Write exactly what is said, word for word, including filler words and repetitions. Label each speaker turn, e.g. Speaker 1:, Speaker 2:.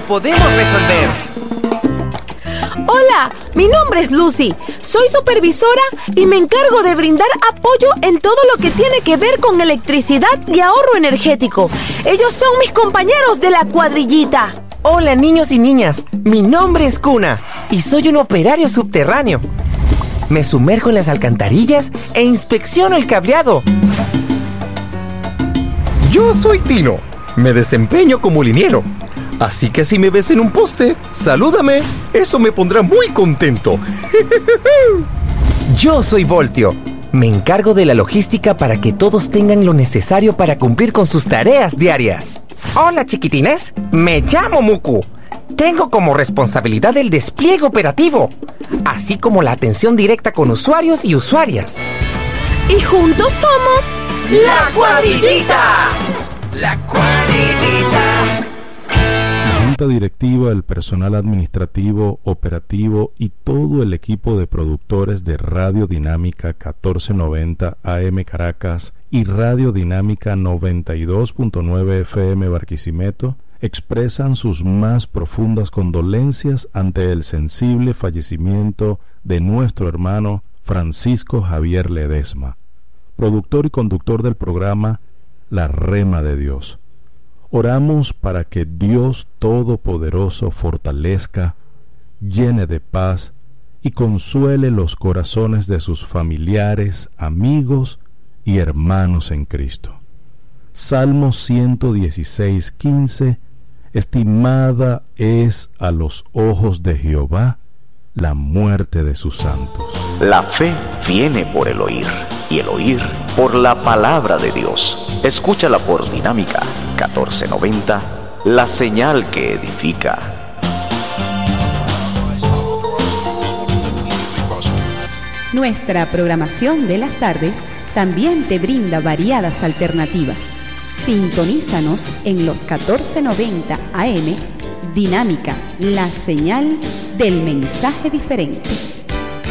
Speaker 1: podemos resolver.
Speaker 2: Hola, mi nombre es Lucy. Soy supervisora y me encargo de brindar apoyo en todo lo que tiene que ver con electricidad y ahorro energético. Ellos son mis compañeros de la cuadrillita.
Speaker 1: Hola, niños y niñas. Mi nombre es Kuna y soy un operario subterráneo. Me sumerjo en las alcantarillas e inspecciono el cableado.
Speaker 3: Yo soy Tino. Me desempeño como liniero. Así que si me ves en un poste, salúdame. Eso me pondrá muy contento.
Speaker 1: Yo soy Voltio. Me encargo de la logística para que todos tengan lo necesario para cumplir con sus tareas diarias. Hola, chiquitines. Me llamo Muku. Tengo como responsabilidad el despliegue operativo, así como la atención directa con usuarios y usuarias.
Speaker 2: Y juntos somos...
Speaker 1: ¡La Cuadrillita! ¡La Cuadrillita!
Speaker 4: La Junta Directiva, el personal administrativo, operativo y todo el equipo de productores de Radio Dinámica catorce noventa A M Caracas y Radio Dinámica noventa y dos punto nueve F M Barquisimeto expresan sus más profundas condolencias ante el sensible fallecimiento de nuestro hermano Francisco Javier Ledesma, productor y conductor del programa La Rema de Dios. Oramos para que Dios Todopoderoso fortalezca, llene de paz y consuele los corazones de sus familiares, amigos y hermanos en Cristo. Salmo ciento dieciséis, quince. Estimada es a los ojos de Jehová la muerte de sus santos.
Speaker 5: La fe viene por el oír, y el oír por la palabra de Dios. Escúchala por Dinámica catorce noventa, la señal que edifica.
Speaker 6: Nuestra programación de las tardes también te brinda variadas alternativas. Sintonízanos en los catorce noventa A M, Dinámica, la señal del mensaje diferente.